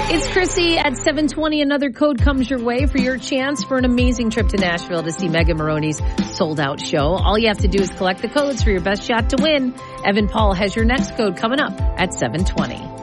It's Chrissy at 7:20. Another code comes your way for your chance for an amazing trip to Nashville to see Megan Maroney's sold-out show. All you have to do is collect the codes for your best shot to win. Evan Paul has your next code coming up at 7:20.